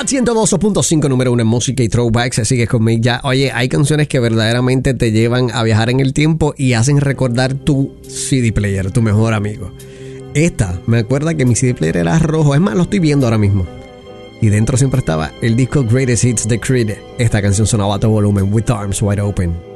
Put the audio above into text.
Hot 102.5, número 1 en música y throwbacks. Sigues conmigo ya. Oye, hay canciones que verdaderamente te llevan a viajar en el tiempo y hacen recordar tu CD player, tu mejor amigo. Esta, me acuerda que mi CD player era rojo. Es más, lo estoy viendo ahora mismo. Y dentro siempre estaba el disco Greatest Hits de Creed. Esta canción sonaba a todo volumen, With Arms Wide Open.